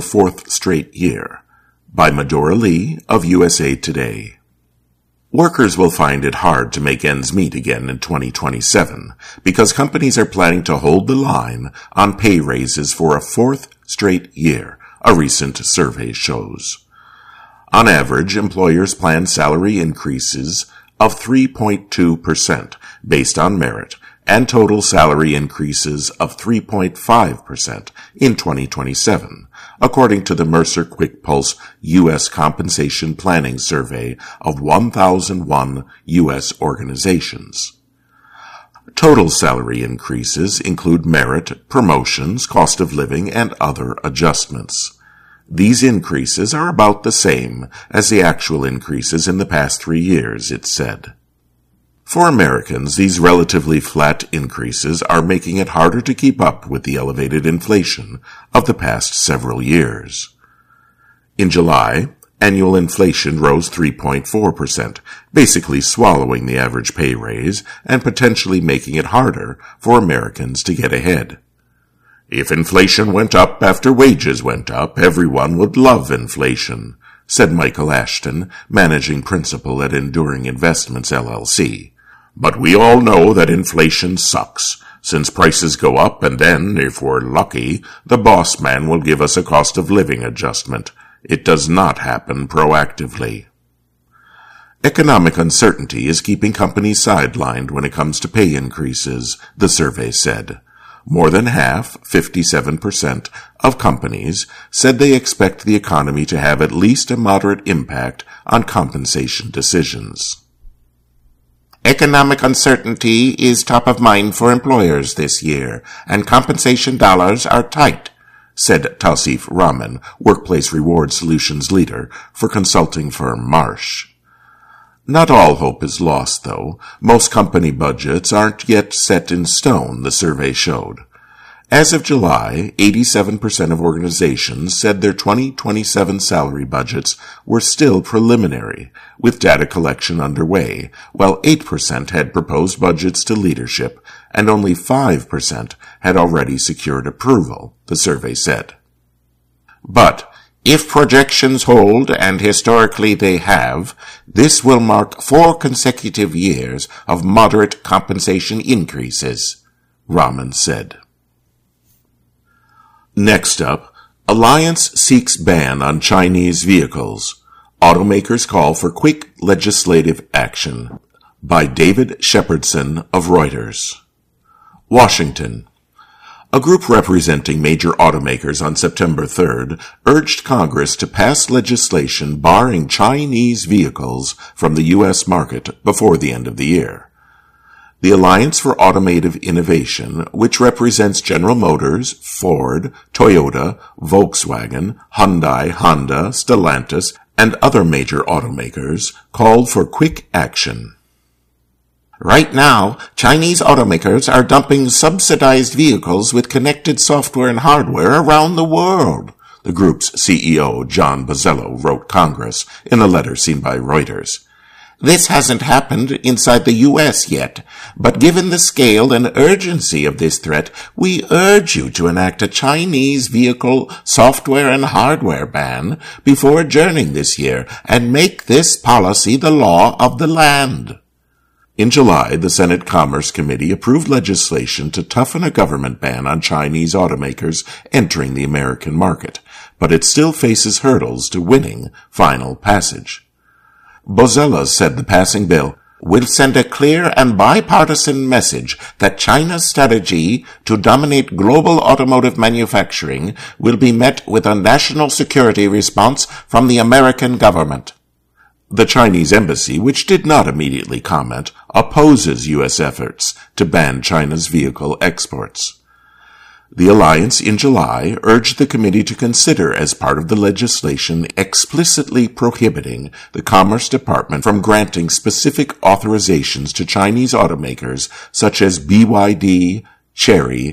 fourth straight year, by Medora Lee of USA Today. Workers will find it hard to make ends meet again in 2027 because companies are planning to hold the line on pay raises for a fourth straight year, a recent survey shows. On average, employers plan salary increases of 3.2% based on merit and total salary increases of 3.5% in 2027, according to the Mercer Quick Pulse U.S. Compensation Planning Survey of 1,001 U.S. organizations. Total salary increases include merit, promotions, cost of living, and other adjustments. These increases are about the same as the actual increases in the past 3 years, it said. For Americans, these relatively flat increases are making it harder to keep up with the elevated inflation of the past several years. In July, annual inflation rose 3.4%, basically swallowing the average pay raise and potentially making it harder for Americans to get ahead. If inflation went up after wages went up, everyone would love inflation, said Michael Ashton, managing principal at Enduring Investments, LLC. But we all know that inflation sucks, since prices go up and then, if we're lucky, the boss man will give us a cost of living adjustment. It does not happen proactively. Economic uncertainty is keeping companies sidelined when it comes to pay increases, the survey said. More than half, 57%, of companies said they expect the economy to have at least a moderate impact on compensation decisions. Economic uncertainty is top of mind for employers this year, and compensation dollars are tight, said Tausif Rahman, Workplace Reward Solutions leader for consulting firm Marsh. Not all hope is lost, though. Most company budgets aren't yet set in stone, the survey showed. As of July, 87% of organizations said their 2027 salary budgets were still preliminary, with data collection underway, while 8% had proposed budgets to leadership, and only 5% had already secured approval, the survey said. But if projections hold, and historically they have, this will mark 4 consecutive years of moderate compensation increases, Rahman said. Next up, Alliance seeks ban on Chinese vehicles. Automakers call for quick legislative action, by David Shepardson of Reuters. Washington. A group representing major automakers on September 3rd urged Congress to pass legislation barring Chinese vehicles from the U.S. market before the end of the year. The Alliance for Automotive Innovation, which represents General Motors, Ford, Toyota, Volkswagen, Hyundai, Honda, Stellantis, and other major automakers, called for quick action. Right now, Chinese automakers are dumping subsidized vehicles with connected software and hardware around the world, the group's CEO, John Bozzello, wrote Congress in a letter seen by Reuters. This hasn't happened inside the U.S. yet, but given the scale and urgency of this threat, we urge you to enact a Chinese vehicle software and hardware ban before adjourning this year and make this policy the law of the land. In July, the Senate Commerce Committee approved legislation to toughen a government ban on Chinese automakers entering the American market, but it still faces hurdles to winning final passage. Bozzello said the passing bill will send a clear and bipartisan message that China's strategy to dominate global automotive manufacturing will be met with a national security response from the American government. The Chinese embassy, which did not immediately comment, opposes U.S. efforts to ban China's vehicle exports. The alliance in July urged the committee to consider as part of the legislation explicitly prohibiting the Commerce Department from granting specific authorizations to Chinese automakers such as BYD, Chery,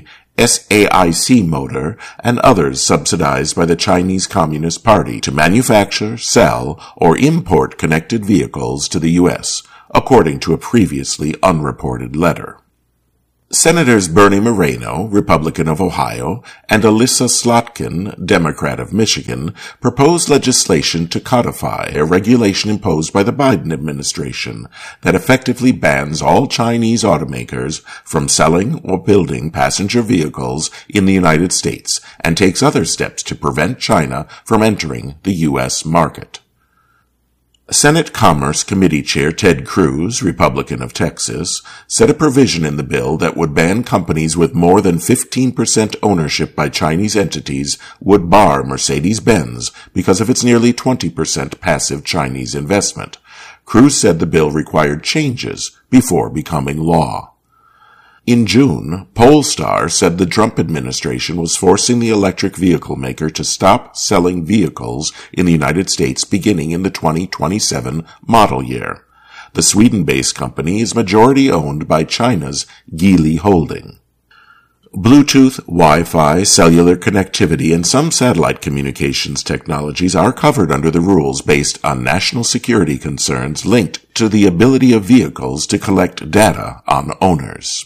SAIC Motor, and others subsidized by the Chinese Communist Party to manufacture, sell, or import connected vehicles to the U.S., according to a previously unreported letter. Senators Bernie Moreno, Republican of Ohio, and Alyssa Slotkin, Democrat of Michigan, proposed legislation to codify a regulation imposed by the Biden administration that effectively bans all Chinese automakers from selling or building passenger vehicles in the United States and takes other steps to prevent China from entering the U.S. market. Senate Commerce Committee Chair Ted Cruz, Republican of Texas, said a provision in the bill that would ban companies with more than 15% ownership by Chinese entities would bar Mercedes-Benz because of its nearly 20% passive Chinese investment. Cruz said the bill required changes before becoming law. In June, Polestar said the Trump administration was forcing the electric vehicle maker to stop selling vehicles in the United States beginning in the 2027 model year. The Sweden-based company is majority owned by China's Geely Holding. Bluetooth, Wi-Fi, cellular connectivity, and some satellite communications technologies are covered under the rules based on national security concerns linked to the ability of vehicles to collect data on owners.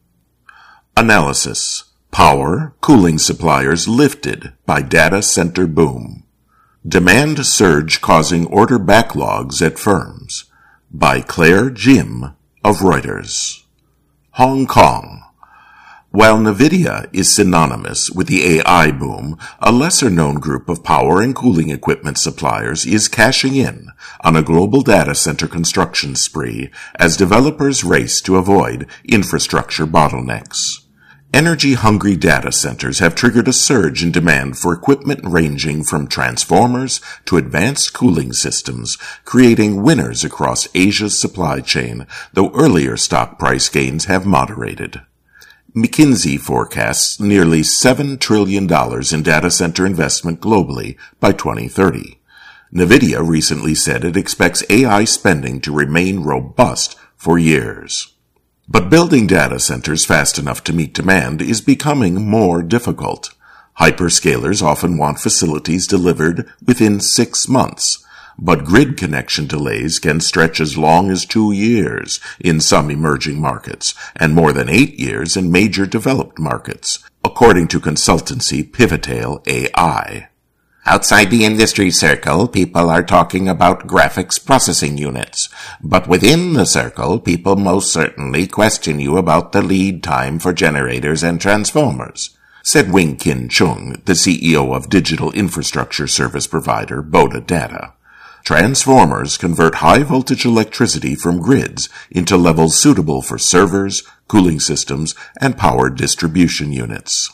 Analysis. Power, cooling suppliers lifted by data center boom. Demand surge causing order backlogs at firms. By Claire Jim of Reuters. Hong Kong. While NVIDIA is synonymous with the AI boom, a lesser-known group of power and cooling equipment suppliers is cashing in on a global data center construction spree as developers race to avoid infrastructure bottlenecks. Energy-hungry data centers have triggered a surge in demand for equipment ranging from transformers to advanced cooling systems, creating winners across Asia's supply chain, though earlier stock price gains have moderated. McKinsey forecasts nearly $7 trillion in data center investment globally by 2030. NVIDIA recently said it expects AI spending to remain robust for years. But building data centers fast enough to meet demand is becoming more difficult. Hyperscalers often want facilities delivered within 6 months, but grid connection delays can stretch as long as 2 years in some emerging markets and more than 8 years in major developed markets, according to consultancy Pivotal AI. Outside the industry circle, people are talking about graphics processing units. But within the circle, people most certainly question you about the lead time for generators and transformers, said Wing-Kin Chung, the CEO of digital infrastructure service provider Boda Data. Transformers convert high-voltage electricity from grids into levels suitable for servers, cooling systems, and power distribution units.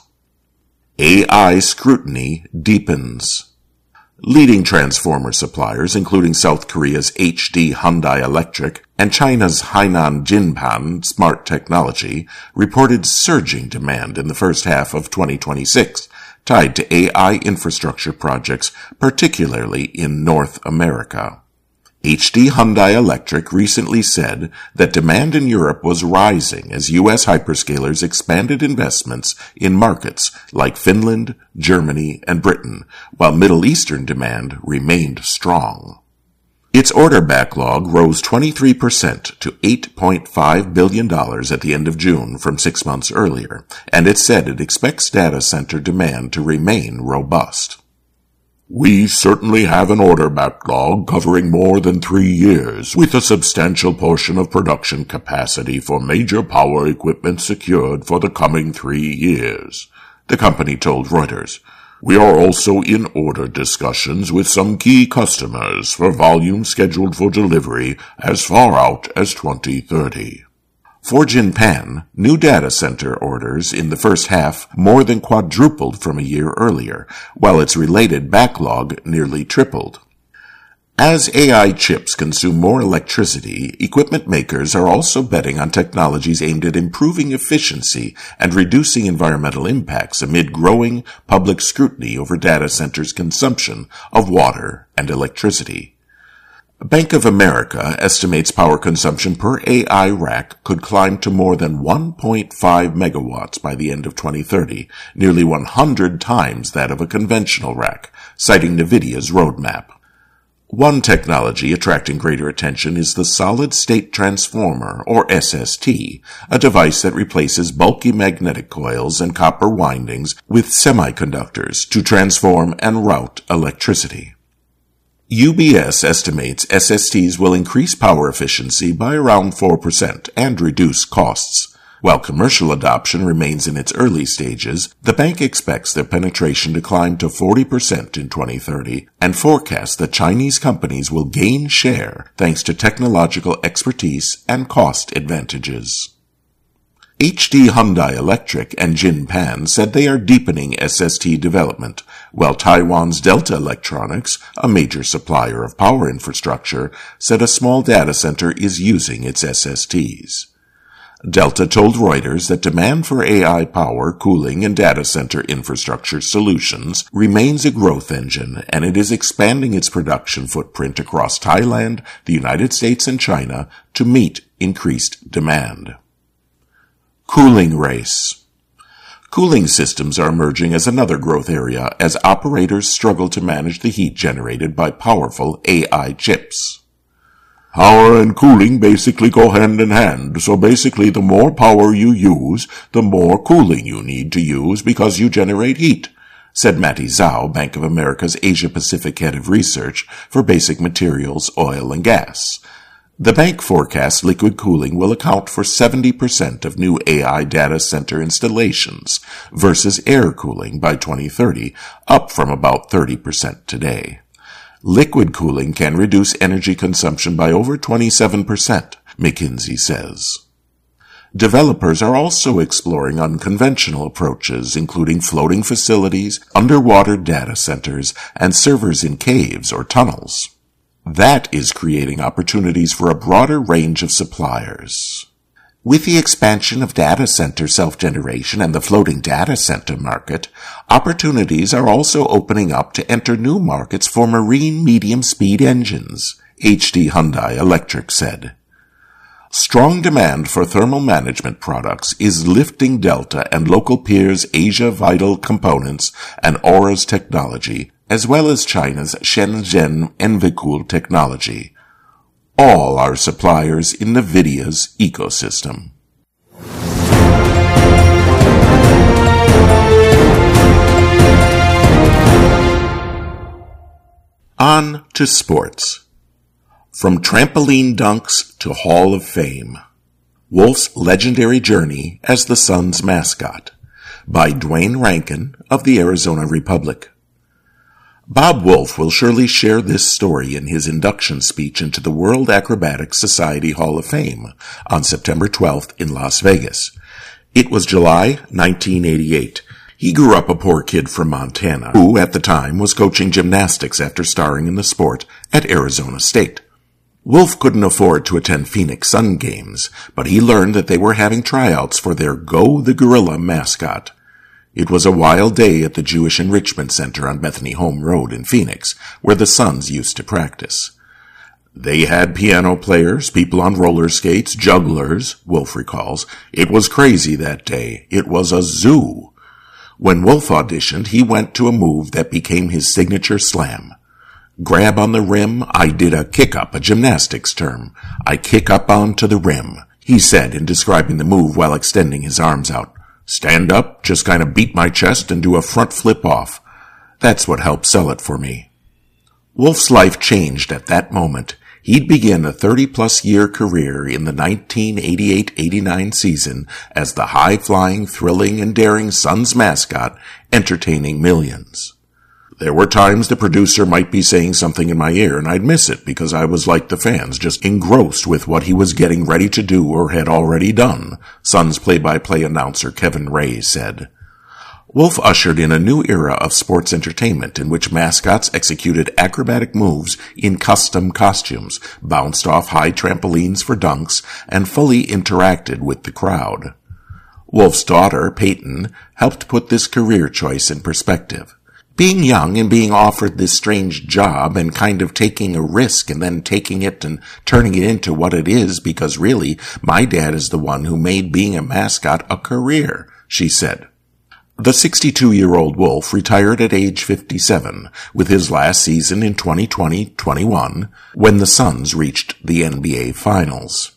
AI scrutiny deepens. Leading transformer suppliers, including South Korea's HD Hyundai Electric and China's Hainan Jinpan Smart Technology, reported surging demand in the first half of 2026, tied to AI infrastructure projects, particularly in North America. HD Hyundai Electric recently said that demand in Europe was rising as U.S. hyperscalers expanded investments in markets like Finland, Germany, and Britain, while Middle Eastern demand remained strong. Its order backlog rose 23% to $8.5 billion at the end of June from 6 months earlier, and it said it expects data center demand to remain robust. We certainly have an order backlog covering more than 3 years, with a substantial portion of production capacity for major power equipment secured for the coming 3 years, the company told Reuters. We are also in order discussions with some key customers for volume scheduled for delivery as far out as 2030. For Jinpan, new data center orders in the first half more than quadrupled from a year earlier, while its related backlog nearly tripled. As AI chips consume more electricity, equipment makers are also betting on technologies aimed at improving efficiency and reducing environmental impacts amid growing public scrutiny over data centers' consumption of water and electricity. Bank of America estimates power consumption per AI rack could climb to more than 1.5 megawatts by the end of 2030, nearly 100 times that of a conventional rack, citing NVIDIA's roadmap. One technology attracting greater attention is the solid-state transformer, or SST, a device that replaces bulky magnetic coils and copper windings with semiconductors to transform and route electricity. UBS estimates SSTs will increase power efficiency by around 4% and reduce costs. While commercial adoption remains in its early stages, the bank expects their penetration to climb to 40% in 2030 and forecasts that Chinese companies will gain share thanks to technological expertise and cost advantages. HD Hyundai Electric and Jinpan said they are deepening SST development, while Taiwan's Delta Electronics, a major supplier of power infrastructure, said a small data center is using its SSTs. Delta told Reuters that demand for AI power, cooling, and data center infrastructure solutions remains a growth engine, and it is expanding its production footprint across Thailand, the United States, and China to meet increased demand. Cooling race. Cooling systems are emerging as another growth area as operators struggle to manage the heat generated by powerful AI chips. Power and cooling basically go hand in hand, so basically the more power you use, the more cooling you need to use because you generate heat, said Matty Zhao, Bank of America's Asia-Pacific Head of Research for Basic Materials, Oil and Gas. The bank forecasts liquid cooling will account for 70% of new AI data center installations versus air cooling by 2030, up from about 30% today. Liquid cooling can reduce energy consumption by over 27%, McKinsey says. Developers are also exploring unconventional approaches, including floating facilities, underwater data centers, and servers in caves or tunnels. That is creating opportunities for a broader range of suppliers. With the expansion of data center self-generation and the floating data center market, opportunities are also opening up to enter new markets for marine medium-speed engines, HD Hyundai Electric said. Strong demand for thermal management products is lifting Delta and local peers Asia Vital Components and Aura's technology, as well as China's Shenzhen Envicool technology. All are suppliers in NVIDIA's ecosystem. On to sports. From trampoline dunks to Hall of Fame. Wolf's legendary journey as the Suns mascot by Dwayne Rankin of the Arizona Republic. Bob Wolf will surely share this story in his induction speech into the World Acrobatics Society Hall of Fame on September 12th in Las Vegas. It was July 1988. He grew up a poor kid from Montana, who at the time was coaching gymnastics after starring in the sport at Arizona State. Wolf couldn't afford to attend Phoenix Sun Games, but he learned that they were having tryouts for their Go the Gorilla mascot. It was a wild day at the Jewish Enrichment Center on Bethany Home Road in Phoenix, where the Suns used to practice. They had piano players, people on roller skates, jugglers, Wolf recalls. It was crazy that day. It was a zoo. When Wolf auditioned, he went to a move that became his signature slam. Grab on the rim, I did a kick-up, a gymnastics term. I kick up onto the rim, he said in describing the move while extending his arms out. Stand up, just kind of beat my chest and do a front flip off. That's what helped sell it for me. Wolf's life changed at that moment. He'd begin a 30-plus year career in the 1988-89 season as the high-flying, thrilling, and daring Suns mascot, entertaining millions. There were times the producer might be saying something in my ear and I'd miss it because I was like the fans, just engrossed with what he was getting ready to do or had already done, Suns play-by-play announcer Kevin Ray said. Wolf ushered in a new era of sports entertainment in which mascots executed acrobatic moves in custom costumes, bounced off high trampolines for dunks, and fully interacted with the crowd. Wolf's daughter, Peyton, helped put this career choice in perspective. Being young and being offered this strange job and kind of taking a risk and then taking it and turning it into what it is because really, my dad is the one who made being a mascot a career, she said. The 62-year-old Wolf retired at age 57, with his last season in 2020-21, when the Suns reached the NBA Finals.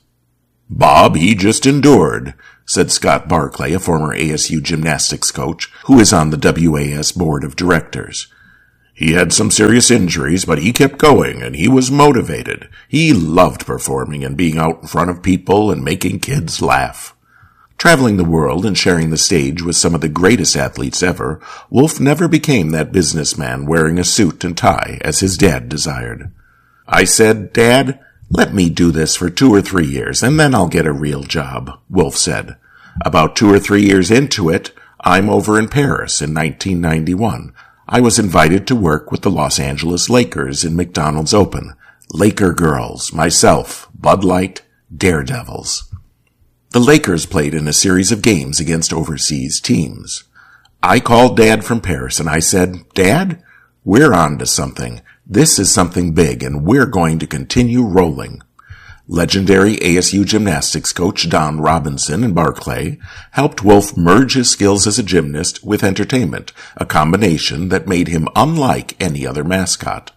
"Bob, he just endured," said Scott Barclay, a former ASU gymnastics coach, who is on the WAS board of directors. "He had some serious injuries, but he kept going, and he was motivated. He loved performing and being out in front of people and making kids laugh." Traveling the world and sharing the stage with some of the greatest athletes ever, Wolf never became that businessman wearing a suit and tie as his dad desired. "I said, 'Dad, let me do this for 2 or 3 years, and then I'll get a real job,' Wolf said. About 2 or 3 years into it, I'm over in Paris in 1991. I was invited to work with the Los Angeles Lakers in McDonald's Open. Laker girls, myself, Bud Light, daredevils. The Lakers played in a series of games against overseas teams. I called Dad from Paris and I said, 'Dad, we're on to something. This is something big and we're going to continue rolling.' Legendary ASU gymnastics coach Don Robinson in Barclay helped Wolf merge his skills as a gymnast with entertainment, a combination that made him unlike any other mascot.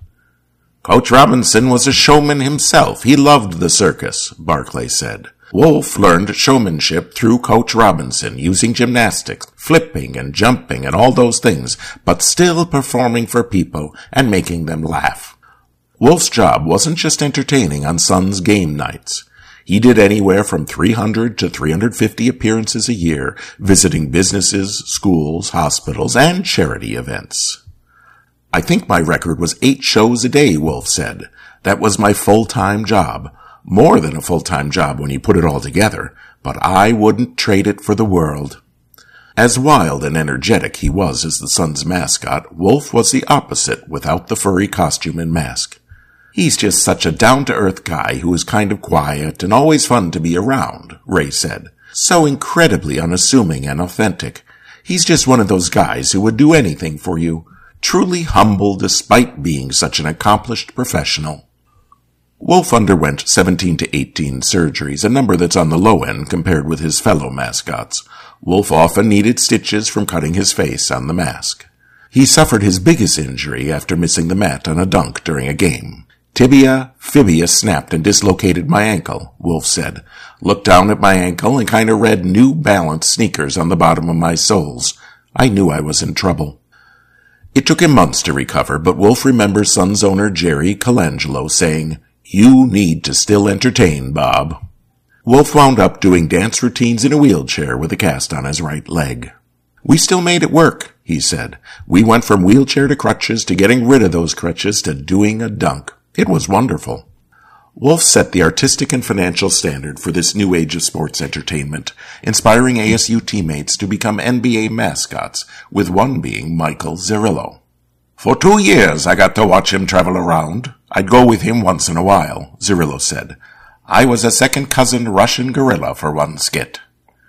Coach Robinson was a showman himself. He loved the circus, Barclay said. Wolf learned showmanship through Coach Robinson, using gymnastics, flipping and jumping and all those things, but still performing for people and making them laugh. Wolf's job wasn't just entertaining on Suns game nights. He did anywhere from 300 to 350 appearances a year, visiting businesses, schools, hospitals, and charity events. I think my record was 8 shows a day, Wolf said. That was my full-time job. More than a full-time job when you put it all together, but I wouldn't trade it for the world. As wild and energetic he was as the Suns mascot, Wolf was the opposite without the furry costume and mask. He's just such a down-to-earth guy who is kind of quiet and always fun to be around, Ray said. So incredibly unassuming and authentic. He's just one of those guys who would do anything for you. Truly humble despite being such an accomplished professional. Wolf underwent 17 to 18 surgeries, a number that's on the low end compared with his fellow mascots. Wolf often needed stitches from cutting his face on the mask. He suffered his biggest injury after missing the mat on a dunk during a game. Tibia fibia snapped and dislocated my ankle, Wolf said. Looked down at my ankle and kind of read New Balance sneakers on the bottom of my soles. I knew I was in trouble. It took him months to recover, but Wolf remembers Suns owner Jerry Colangelo saying, "You need to still entertain, Bob." Wolf wound up doing dance routines in a wheelchair with a cast on his right leg. "We still made it work," he said. "We went from wheelchair to crutches to getting rid of those crutches to doing a dunk. It was wonderful." Wolf set the artistic and financial standard for this new age of sports entertainment, inspiring ASU teammates to become NBA mascots, with one being Michael Zerillo. "For 2 years I got to watch him travel around. I'd go with him once in a while," Zerillo said. "I was a second-cousin Russian gorilla for one skit."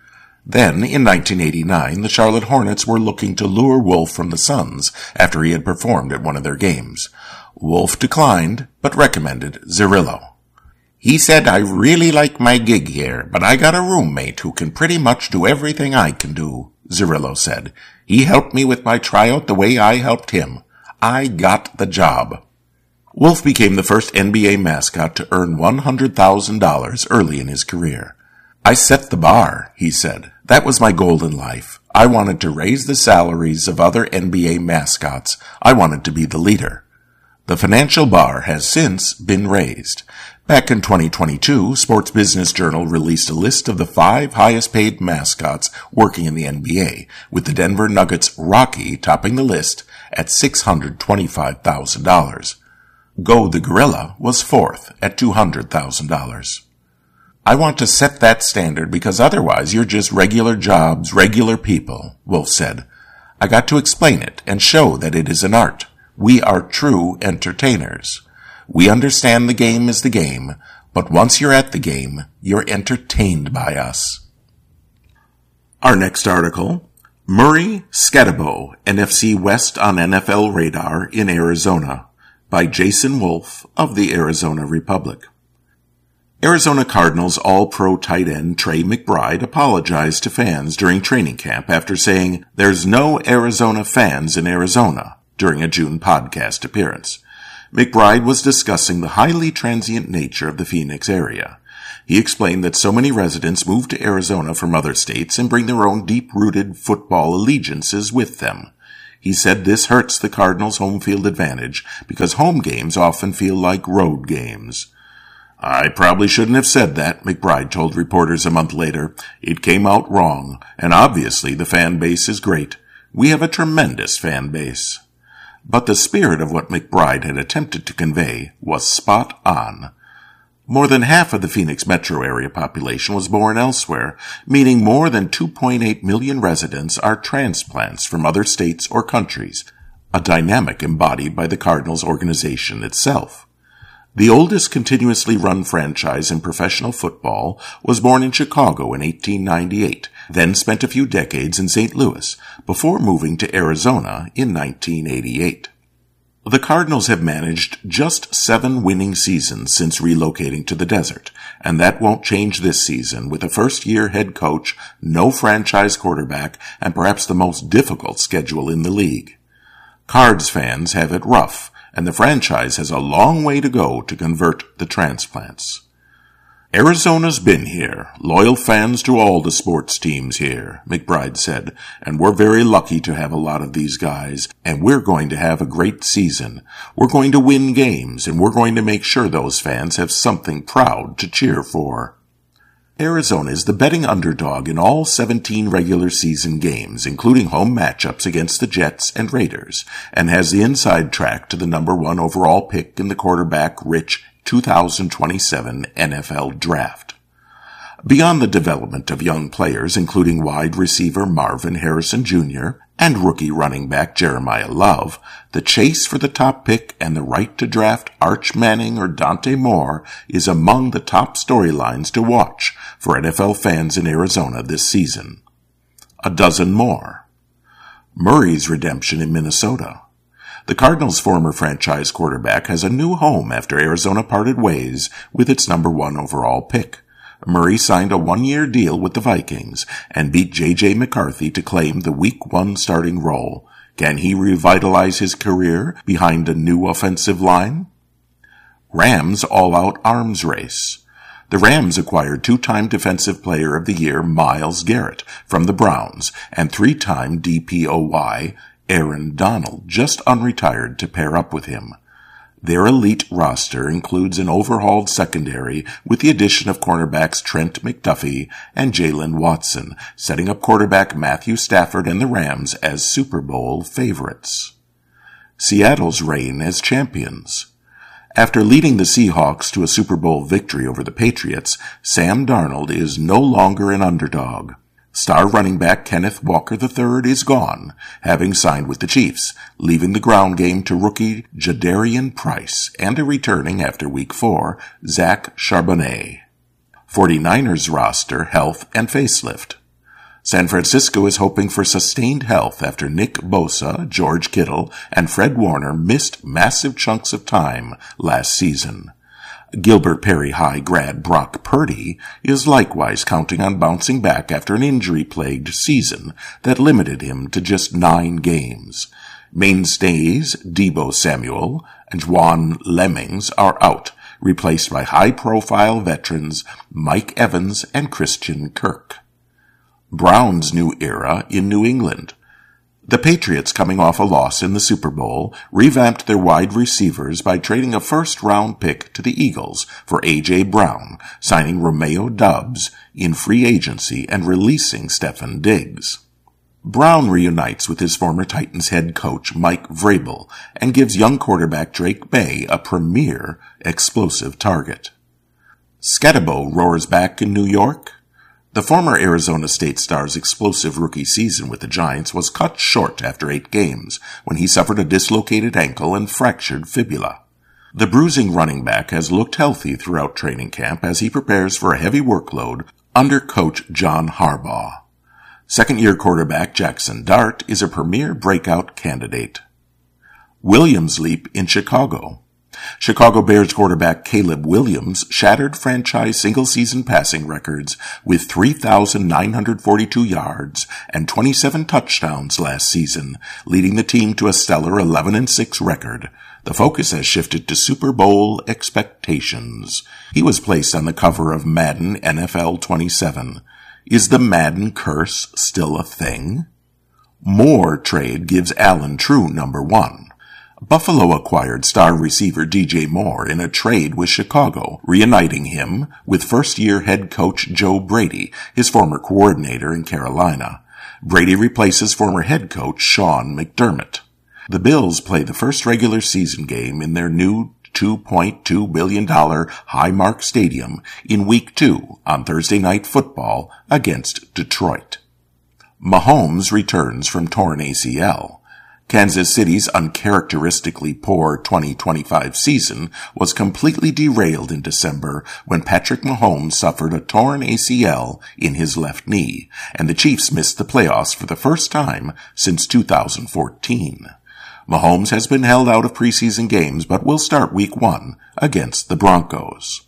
Then, in 1989, the Charlotte Hornets were looking to lure Wolf from the Suns after he had performed at one of their games. Wolf declined, but recommended Zerillo. "He said, 'I really like my gig here, but I got a roommate who can pretty much do everything I can do,' Zerillo said. "He helped me with my tryout the way I helped him. I got the job." Wolf became the first NBA mascot to earn $100,000 early in his career. "I set the bar," he said. "That was my goal in life. I wanted to raise the salaries of other NBA mascots. I wanted to be the leader." The financial bar has since been raised. Back in 2022, Sports Business Journal released a list of the 5 highest-paid mascots working in the NBA, with the Denver Nuggets' Rocky topping the list at $625,000. Go the Gorilla was 4th at $200,000. "I want to set that standard because otherwise you're just regular jobs, regular people," Wolf said. "I got to explain it and show that it is an art. We are true entertainers. We understand the game is the game, but once you're at the game, you're entertained by us." Our next article, Murray Scatabo, NFC West on NFL Radar in Arizona, by Jason Wolf of the Arizona Republic. Arizona Cardinals All-Pro tight end Trey McBride apologized to fans during training camp after saying, "There's no Arizona fans in Arizona," during a June podcast appearance. McBride was discussing the highly transient nature of the Phoenix area. He explained that so many residents move to Arizona from other states and bring their own deep-rooted football allegiances with them. He said this hurts the Cardinals' home field advantage because home games often feel like road games. "I probably shouldn't have said that," McBride told reporters a month later. "It came out wrong, and obviously the fan base is great. We have a tremendous fan base." But the spirit of what McBride had attempted to convey was spot on. More than half of the Phoenix metro area population was born elsewhere, meaning more than 2.8 million residents are transplants from other states or countries, a dynamic embodied by the Cardinals organization itself. The oldest continuously run franchise in professional football was born in Chicago in 1898, then spent a few decades in St. Louis, before moving to Arizona in 1988. The Cardinals have managed just 7 winning seasons since relocating to the desert, and that won't change this season with a first-year head coach, no franchise quarterback, and perhaps the most difficult schedule in the league. Cards fans have it rough, and the franchise has a long way to go to convert the transplants. "Arizona's been here, loyal fans to all the sports teams here," McBride said, "and we're very lucky to have a lot of these guys, and we're going to have a great season. We're going to win games, and we're going to make sure those fans have something proud to cheer for." Arizona is the betting underdog in all 17 regular season games, including home matchups against the Jets and Raiders, and has the inside track to the number 1 overall pick in the quarterback-rich 2027 NFL Draft. Beyond the development of young players, including wide receiver Marvin Harrison Jr. and rookie running back Jeremiah Love, the chase for the top pick and the right to draft Arch Manning or Dante Moore is among the top storylines to watch for NFL fans in Arizona this season. A dozen more. Murray's redemption in Minnesota. The Cardinals' former franchise quarterback has a new home after Arizona parted ways with its number 1 overall pick. Murray signed a 1-year deal with the Vikings and beat J.J. McCarthy to claim the Week 1 starting role. Can he revitalize his career behind a new offensive line? Rams all-out arms race. The Rams acquired 2-time Defensive Player of the Year Myles Garrett from the Browns and 3-time DPOY Aaron Donald, just unretired, to pair up with him. Their elite roster includes an overhauled secondary with the addition of cornerbacks Trent McDuffie and Jalen Watson, setting up quarterback Matthew Stafford and the Rams as Super Bowl favorites. Seattle's reign as champions. After leading the Seahawks to a Super Bowl victory over the Patriots, Sam Darnold is no longer an underdog. Star running back Kenneth Walker III is gone, having signed with the Chiefs, leaving the ground game to rookie Jadarian Price and a returning after Week 4, Zach Charbonnet. 49ers roster health and facelift. San Francisco is hoping for sustained health after Nick Bosa, George Kittle, and Fred Warner missed massive chunks of time last season. Gilbert Perry High grad Brock Purdy is likewise counting on bouncing back after an injury-plagued season that limited him to just 9 games. Mainstays Deebo Samuel and Juan Lemmings are out, replaced by high-profile veterans Mike Evans and Christian Kirk. Brown's new era in New England. The Patriots, coming off a loss in the Super Bowl, revamped their wide receivers by trading a first-round pick to the Eagles for A.J. Brown, signing Romeo Doubs in free agency and releasing Stefon Diggs. Brown reunites with his former Titans head coach Mike Vrabel and gives young quarterback Drake May a premier, explosive target. Scatterbo roars back in New York. The former Arizona State star's explosive rookie season with the Giants was cut short after 8 games when he suffered a dislocated ankle and fractured fibula. The bruising running back has looked healthy throughout training camp as he prepares for a heavy workload under coach John Harbaugh. Second-year quarterback Jackson Dart is a premier breakout candidate. Williams leap in Chicago. Chicago Bears quarterback Caleb Williams shattered franchise single-season passing records with 3,942 yards and 27 touchdowns last season, leading the team to a stellar 11-6 record. The focus has shifted to Super Bowl expectations. He was placed on the cover of Madden NFL 27. Is the Madden curse still a thing? Moore trade gives Allen True number 1. Buffalo acquired star receiver DJ Moore in a trade with Chicago, reuniting him with first-year head coach Joe Brady, his former coordinator in Carolina. Brady replaces former head coach Sean McDermott. The Bills play the first regular season game in their new $2.2 billion Highmark Stadium in Week 2 on Thursday Night Football against Detroit. Mahomes returns from torn ACL. Kansas City's uncharacteristically poor 2025 season was completely derailed in December when Patrick Mahomes suffered a torn ACL in his left knee, and the Chiefs missed the playoffs for the first time since 2014. Mahomes has been held out of preseason games but will start Week 1 against the Broncos.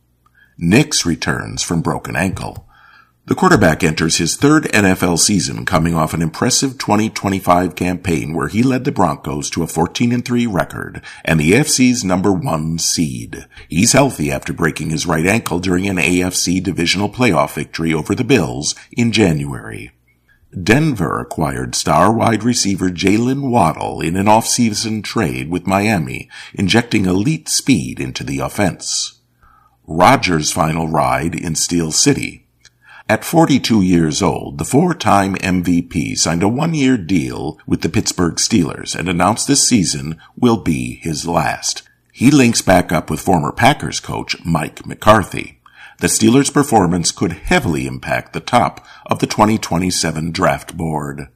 Nix returns from broken ankle. The quarterback enters his third NFL season coming off an impressive 2025 campaign where he led the Broncos to a 14-3 record and the AFC's number 1 seed. He's healthy after breaking his right ankle during an AFC divisional playoff victory over the Bills in January. Denver acquired star wide receiver Jalen Waddle in an off-season trade with Miami, injecting elite speed into the offense. Rodgers' final ride in Steel City. At 42 years old, the 4-time MVP signed a 1-year deal with the Pittsburgh Steelers and announced this season will be his last. He links back up with former Packers coach Mike McCarthy. The Steelers' performance could heavily impact the top of the 2027 draft board.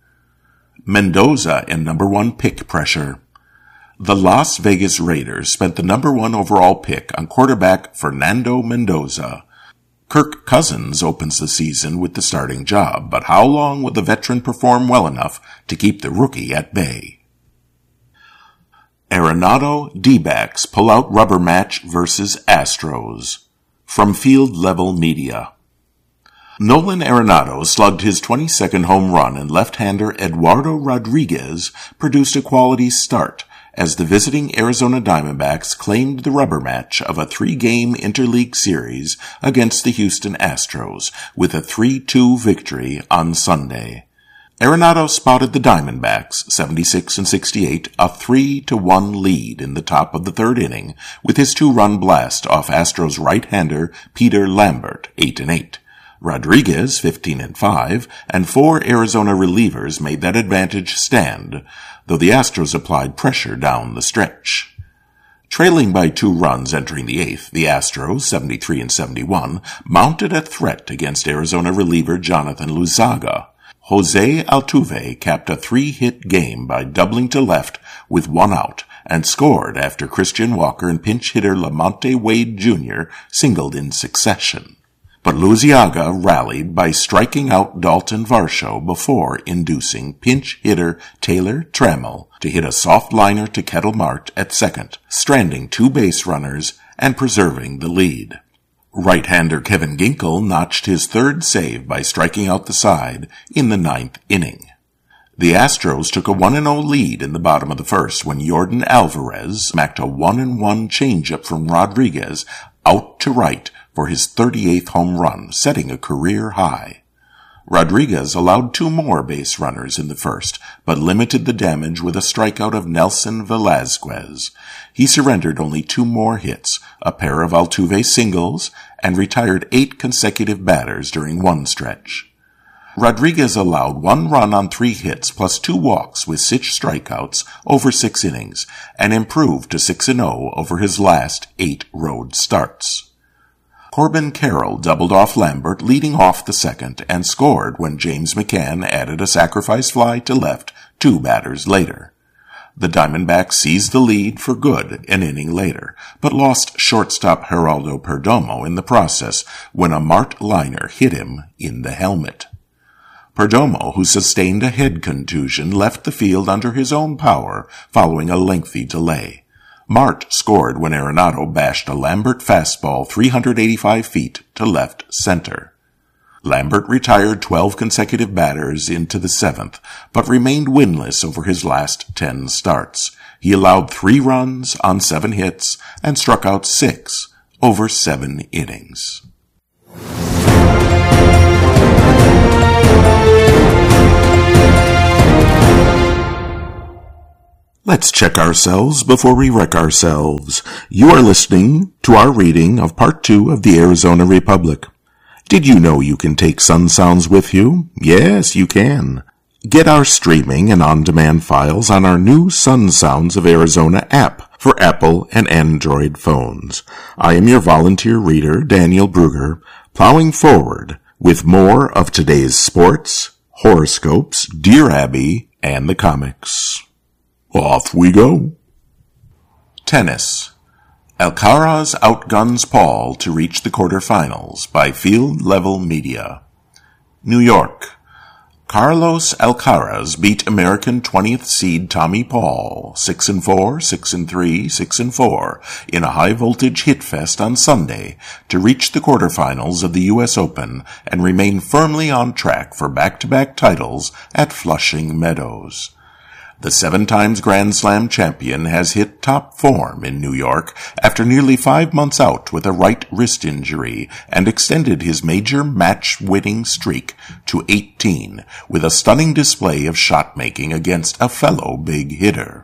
Mendoza and number 1 pick pressure. The Las Vegas Raiders spent the number 1 overall pick on quarterback Fernando Mendoza. Kirk Cousins opens the season with the starting job, but how long will the veteran perform well enough to keep the rookie at bay? Arenado D-backs pull out rubber match versus Astros. From Field Level Media. Nolan Arenado slugged his 22nd home run and left-hander Eduardo Rodriguez produced a quality start as the visiting Arizona Diamondbacks claimed the rubber match of a 3-game interleague series against the Houston Astros with a 3-2 victory on Sunday. Arenado spotted the Diamondbacks, 76-68, a 3-1 lead in the top of the third inning with his 2-run blast off Astros right-hander Peter Lambert, 8-8. Rodriguez, 15-5, and 4 Arizona relievers made that advantage stand, though the Astros applied pressure down the stretch. Trailing by 2 runs entering the 8th, the Astros, 73-71, mounted a threat against Arizona reliever Jonathan Luzaga. Jose Altuve capped a 3-hit game by doubling to left with 1 out and scored after Christian Walker and pinch hitter Lamonte Wade Jr. singled in succession. But Luzaga rallied by striking out Dalton Varsho before inducing pinch hitter Taylor Trammell to hit a soft liner to Kettle Marte at second, stranding 2 base runners and preserving the lead. Right-hander Kevin Ginkel notched his 3rd save by striking out the side in the 9th inning. The Astros took a 1-0 lead in the bottom of the first when Yordan Alvarez smacked a 1-1 changeup from Rodriguez out to right for his 38th home run, setting a career high. Rodriguez allowed 2 more base runners in the first, but limited the damage with a strikeout of Nelson Velazquez. He surrendered only 2 more hits, a pair of Altuve singles, and retired 8 consecutive batters during one stretch. Rodriguez allowed 1 run on 3 hits plus 2 walks with 6 strikeouts over 6 innings, and improved to 6-0 over his last 8 road starts. Corbin Carroll doubled off Lambert leading off the second and scored when James McCann added a sacrifice fly to left 2 batters later. The Diamondbacks seized the lead for good an inning later, but lost shortstop Geraldo Perdomo in the process when a Marte liner hit him in the helmet. Perdomo, who sustained a head contusion, left the field under his own power following a lengthy delay. Mart scored when Arenado bashed a Lambert fastball 385 feet to left center. Lambert retired 12 consecutive batters into the seventh, but remained winless over his last 10 starts. He allowed 3 runs on 7 hits and struck out 6 over 7 innings. Let's check ourselves before we wreck ourselves. You are listening to our reading of Part 2 of the Arizona Republic. Did you know you can take Sun Sounds with you? Yes, you can. Get our streaming and on-demand files on our new Sun Sounds of Arizona app for Apple and Android phones. I am your volunteer reader, Daniel Brugger, plowing forward with more of today's sports, horoscopes, Dear Abby, and the comics. Off we go. Tennis. Alcaraz outguns Paul to reach the quarterfinals by Field Level Media. New York. Carlos Alcaraz beat American 20th seed Tommy Paul 6-4, 6-3, 6-4 in a high-voltage hitfest on Sunday to reach the quarterfinals of the U.S. Open and remain firmly on track for back-to-back titles at Flushing Meadows. The 7-times Grand Slam champion has hit top form in New York after nearly 5 months out with a right wrist injury and extended his major match-winning streak to 18 with a stunning display of shot-making against a fellow big hitter.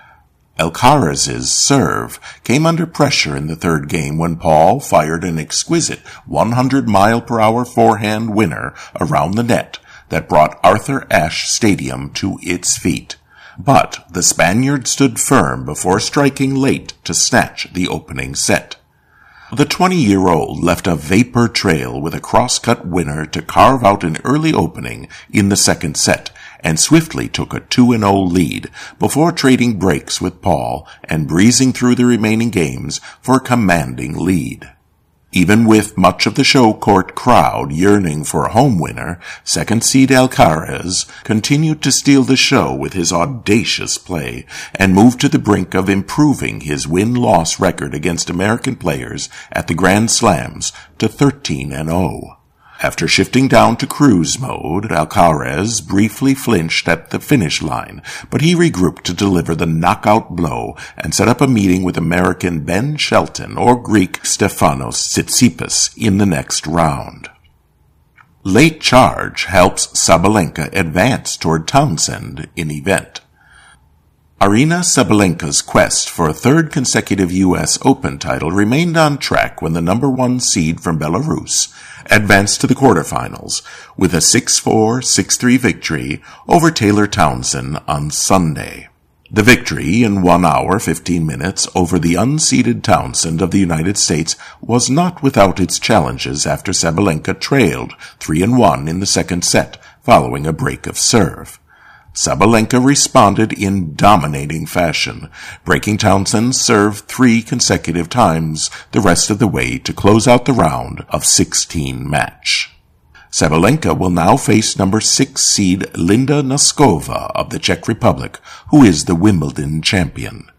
Alcaraz's serve came under pressure in the third game when Paul fired an exquisite 100-mile-per-hour forehand winner around the net that brought Arthur Ashe Stadium to its feet. But the Spaniard stood firm before striking late to snatch the opening set. The 20-year-old left a vapor trail with a cross-cut winner to carve out an early opening in the second set and swiftly took a 2-0 lead before trading breaks with Paul and breezing through the remaining games for a commanding lead. Even with much of the show court crowd yearning for a home winner, second seed Alcaraz continued to steal the show with his audacious play and moved to the brink of improving his win-loss record against American players at the Grand Slams to 13-0. After shifting down to cruise mode, Alcaraz briefly flinched at the finish line, but he regrouped to deliver the knockout blow and set up a meeting with American Ben Shelton or Greek Stefanos Tsitsipas in the next round. Late charge helps Sabalenka advance toward Townsend in event. Aryna Sabalenka's quest for a third consecutive U.S. Open title remained on track when the number 1 seed from Belarus advanced to the quarterfinals with a 6-4, 6-3 victory over Taylor Townsend on Sunday. The victory in 1 hour 15 minutes over the unseeded Townsend of the United States was not without its challenges after Sabalenka trailed 3-1 in the second set following a break of serve. Sabalenka responded in dominating fashion, breaking Townsend's serve 3 consecutive times the rest of the way to close out the round of 16 match. Sabalenka will now face number 6 seed Linda Noskova of the Czech Republic, who is the Wimbledon champion.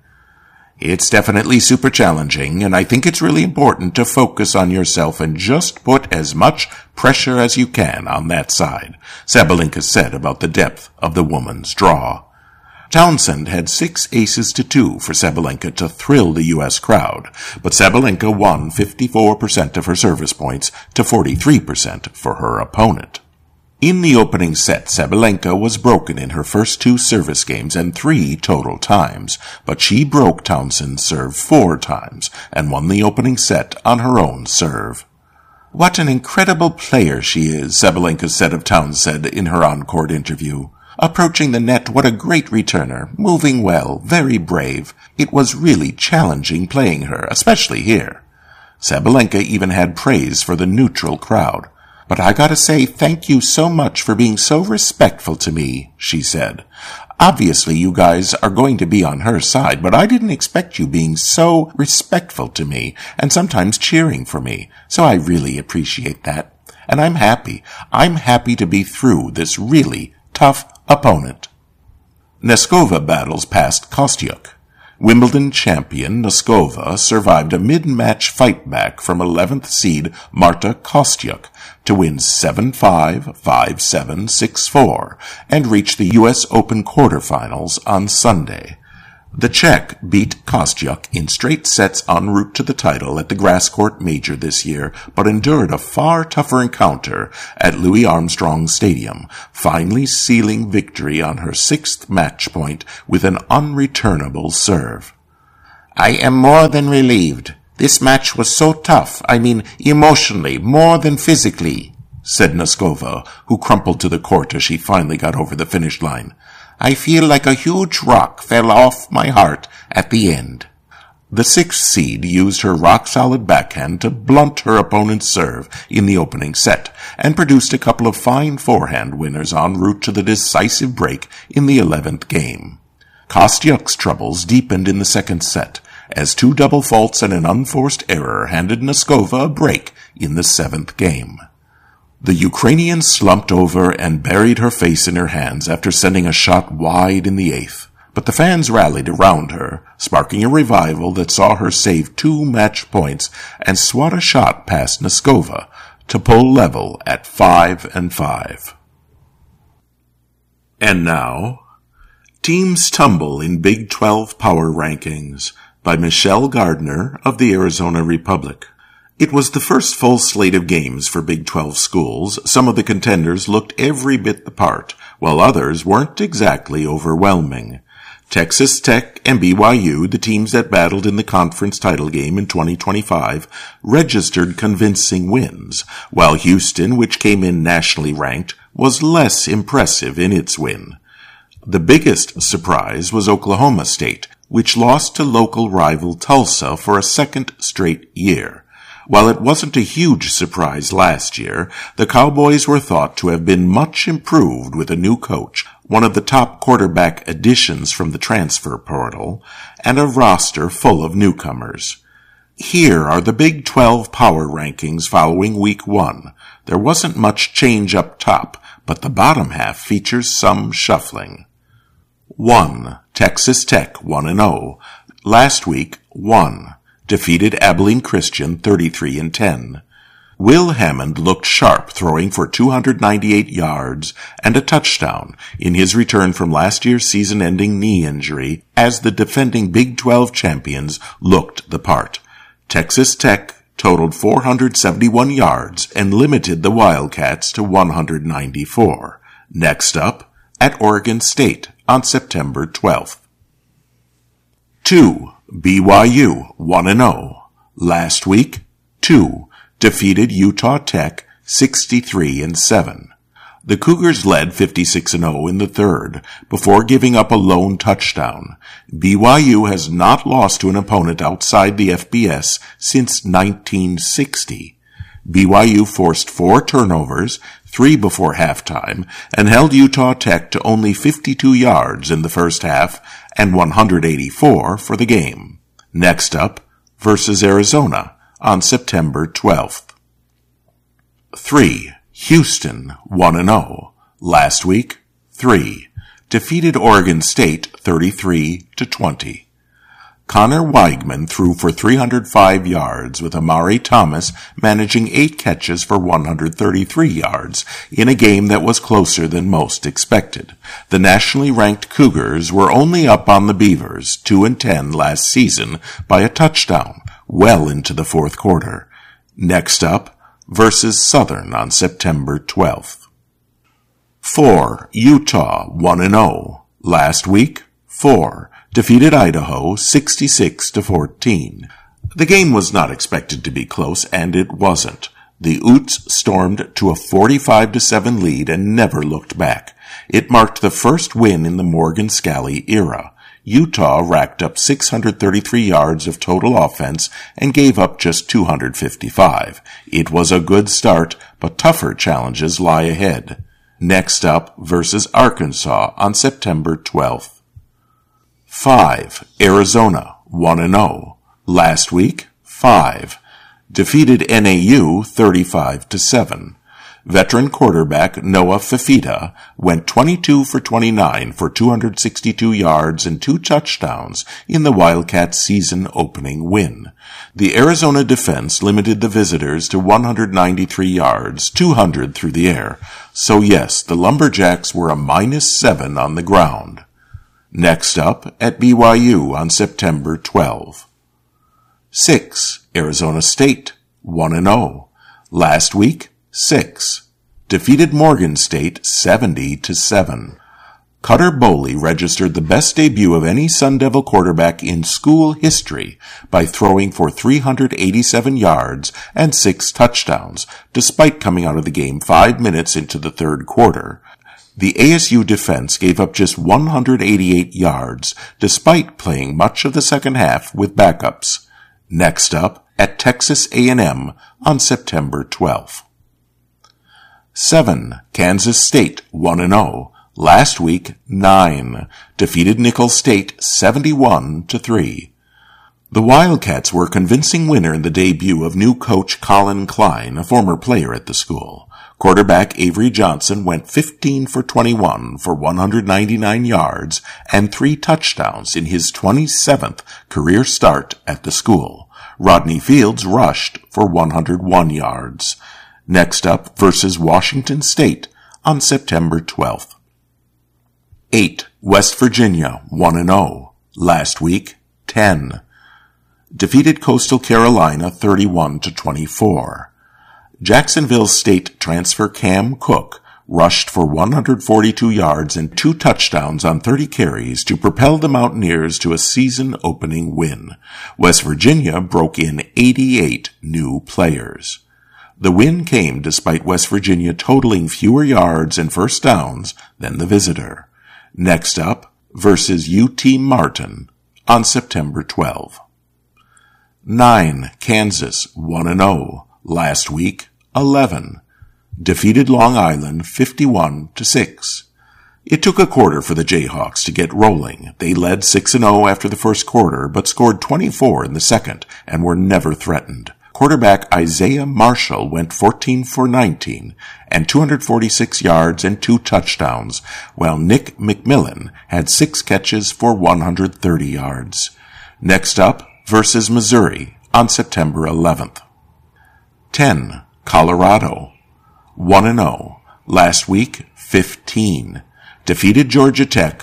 It's definitely super challenging, and I think it's really important to focus on yourself and just put as much pressure as you can on that side, Sabalenka said about the depth of the woman's draw. Townsend had 6 aces to 2 for Sabalenka to thrill the U.S. crowd, but Sabalenka won 54% of her service points to 43% for her opponent. In the opening set, Sabalenka was broken in her first 2 service games and 3 total times, but she broke Townsend's serve 4 times and won the opening set on her own serve. What an incredible player she is, Sabalenka said of Townsend in her on-court interview. Approaching the net, what a great returner, moving well, very brave. It was really challenging playing her, especially here. Sabalenka even had praise for the neutral crowd. But I gotta say, thank you so much for being so respectful to me, she said. Obviously, you guys are going to be on her side, but I didn't expect you being so respectful to me and sometimes cheering for me, so I really appreciate that. And I'm happy. I'm happy to be through this really tough opponent. Neskova battles past Kostyuk. Wimbledon champion Noskova survived a mid-match fight-back from 11th seed Marta Kostyuk to win 7-5, 5-7, 6-4, and reach the U.S. Open quarterfinals on Sunday. The Czech beat Kostyuk in straight sets en route to the title at the Grass Court Major this year, but endured a far tougher encounter at Louis Armstrong Stadium, finally sealing victory on her 6th match point with an unreturnable serve. "I am more than relieved. This match was so tough, emotionally, more than physically," said Noskova, who crumpled to the court as she finally got over the finish line. "I feel like a huge rock fell off my heart at the end." The 6th seed used her rock-solid backhand to blunt her opponent's serve in the opening set, and produced a couple of fine forehand winners en route to the decisive break in the 11th game. Kostyuk's troubles deepened in the second set, as 2 double faults and an unforced error handed Noskova a break in the 7th game. The Ukrainian slumped over and buried her face in her hands after sending a shot wide in the 8th, but the fans rallied around her, sparking a revival that saw her save 2 match points and swat a shot past Noskova to pull level at 5-5. And now, Teams Tumble in Big 12 Power Rankings by Michelle Gardner of the Arizona Republic. It was the first full slate of games for Big 12 schools. Some of the contenders looked every bit the part, while others weren't exactly overwhelming. Texas Tech and BYU, the teams that battled in the conference title game in 2025, registered convincing wins, while Houston, which came in nationally ranked, was less impressive in its win. The biggest surprise was Oklahoma State, which lost to local rival Tulsa for a 2nd straight year. While it wasn't a huge surprise last year, the Cowboys were thought to have been much improved with a new coach, one of the top quarterback additions from the transfer portal, and a roster full of newcomers. Here are the Big 12 power rankings following Week 1. There wasn't much change up top, but the bottom half features some shuffling. 1. Texas Tech 1-0. Last week, 1. Defeated Abilene Christian 33-10. Will Hammond looked sharp, throwing for 298 yards and a touchdown in his return from last year's season-ending knee injury, as the defending Big 12 champions looked the part. Texas Tech totaled 471 yards and limited the Wildcats to 194. Next up, at Oregon State on September 12th. 2. BYU 1-0. Last week, 2. Defeated Utah Tech 63-7. The Cougars led 56-0 in the 3rd before giving up a lone touchdown. BYU has not lost to an opponent outside the FBS since 1960. BYU forced 4 turnovers, 3 before halftime, and held Utah Tech to only 52 yards in the first half and 184 for the game. Next up, versus Arizona on September 12th. 3. Houston 1-0. Last week, 3. Defeated Oregon State 33-20. Connor Weigman threw for 305 yards, with Amari Thomas managing 8 catches for 133 yards in a game that was closer than most expected. The nationally ranked Cougars were only up on the Beavers, 2-10 last season, by a touchdown, well into the 4th quarter. Next up, versus Southern on September 12th. 4. Utah 1-0. Last week, 4. Defeated Idaho 66-14. The game was not expected to be close, and it wasn't. The Utes stormed to a 45-7 lead and never looked back. It marked the first win in the Morgan Scalley era. Utah racked up 633 yards of total offense and gave up just 255. It was a good start, but tougher challenges lie ahead. Next up, versus Arkansas on September 12th. 5. Arizona 1-0. Last week, 5. Defeated NAU 35-7. Veteran quarterback Noah Fifita went 22 for 29 for 262 yards and 2 touchdowns in the Wildcats' season-opening win. The Arizona defense limited the visitors to 193 yards, 200 through the air. So yes, the Lumberjacks were a -7 on the ground. Next up, at BYU on September 12. 6. Arizona State, 1-0. Last week, 6. Defeated Morgan State 70-7. Cutter Boley registered the best debut of any Sun Devil quarterback in school history by throwing for 387 yards and 6 touchdowns, despite coming out of the game 5 minutes into the third quarter. The ASU defense gave up just 188 yards, despite playing much of the second half with backups. Next up, at Texas A&M on September 12th. 7. Kansas State, 1-0. Last week, 9. Defeated Nicholls State 71-3. The Wildcats were a convincing winner in the debut of new coach Colin Klein, a former player at the school. Quarterback Avery Johnson went 15 for 21 for 199 yards and 3 touchdowns in his 27th career start at the school. Rodney Fields rushed for 101 yards. Next up versus Washington State on September 12th. 8. West Virginia, 1-0. Last week, 10. Defeated Coastal Carolina 31-24. Jacksonville State transfer Cam Cook rushed for 142 yards and 2 touchdowns on 30 carries to propel the Mountaineers to a season-opening win. West Virginia broke in 88 new players. The win came despite West Virginia totaling fewer yards and first downs than the visitor. Next up, versus UT Martin on September 12. 9. Kansas, 1-0. Last week, 11. Defeated Long Island 51-6. It took a quarter for the Jayhawks to get rolling. They led 6-0 after the first quarter, but scored 24 in the second and were never threatened. Quarterback Isaiah Marshall went 14 for 19 and 246 yards and 2 touchdowns, while Nick McMillan had 6 catches for 130 yards. Next up, versus Missouri on September 11th. 10. Colorado, 1-0. Last week, 15. Defeated Georgia Tech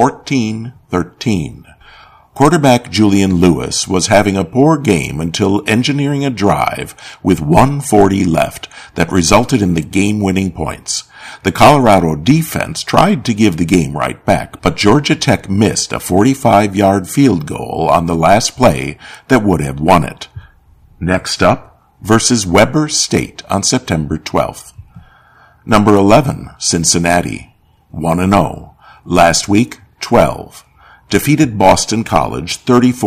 14-13. Quarterback Julian Lewis was having a poor game until engineering a drive with 1:40 left that resulted in the game-winning points. The Colorado defense tried to give the game right back, but Georgia Tech missed a 45-yard field goal on the last play that would have won it. Next up, versus Weber State on September 12th. Number 11, Cincinnati, 1-0. Last week, 12. Defeated Boston College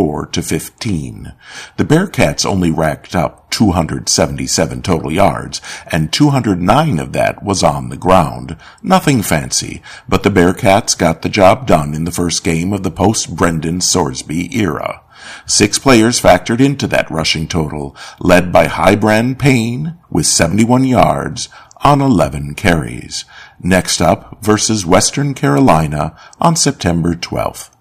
34-15. The Bearcats only racked up 277 total yards, and 209 of that was on the ground. Nothing fancy, but the Bearcats got the job done in the first game of the post-Brendan Sorsby era. 6 players factored into that rushing total, led by Highbrand Payne with 71 yards on 11 carries. Next up, versus Western Carolina on September 12th.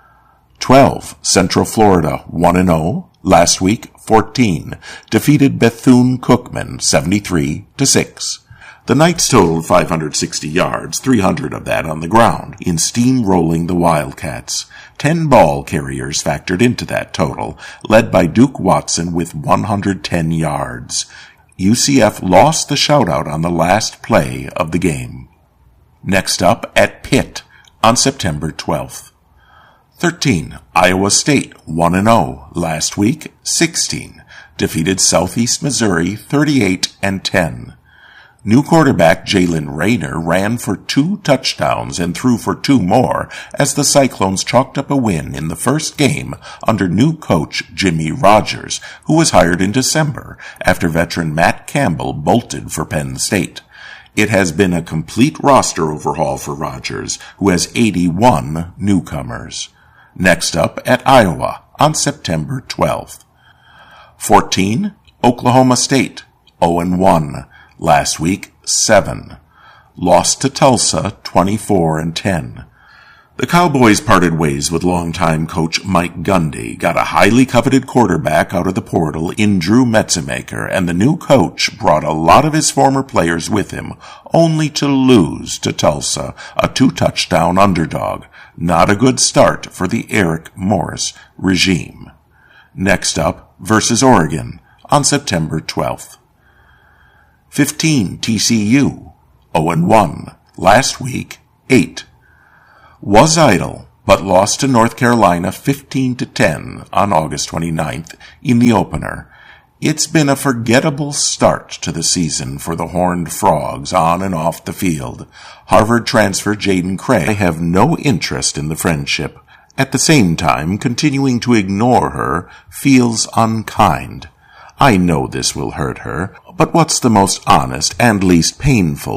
12. Central Florida, 1-0. Last week, 14. Defeated Bethune-Cookman, 73-6. The Knights totaled 560 yards, 300 of that on the ground, in steamrolling the Wildcats. 10 ball carriers factored into that total, led by Duke Watson with 110 yards. UCF lost the shoutout on the last play of the game. Next up, at Pitt on September 12th. 13. Iowa State, 1-0. Last week, 16. Defeated Southeast Missouri 38-10. New quarterback Jalen Rayner ran for 2 touchdowns and threw for 2 more as the Cyclones chalked up a win in the first game under new coach Jimmy Rogers, who was hired in December after veteran Matt Campbell bolted for Penn State. It has been a complete roster overhaul for Rogers, who has 81 newcomers. Next up at Iowa on September 12th. 14. Oklahoma State, 0-1. Last week, 7. Lost to Tulsa 24-10. The Cowboys parted ways with longtime coach Mike Gundy, got a highly coveted quarterback out of the portal in Drew Metzemaker, and the new coach brought a lot of his former players with him, only to lose to Tulsa, a 2-touchdown underdog. Not a good start for the Eric Morris regime. Next up, versus Oregon, on September 12th. 15 TCU, 0-1. Last week, 8. Was idle, but lost to North Carolina 15-10 on August 29th in the opener. It's been a forgettable start to the season for the Horned Frogs on and off the field. Harvard transfer Jaden Craig. I have no interest in the friendship. At the same time, continuing to ignore her feels unkind. I know this will hurt her, but what's the most honest and least painful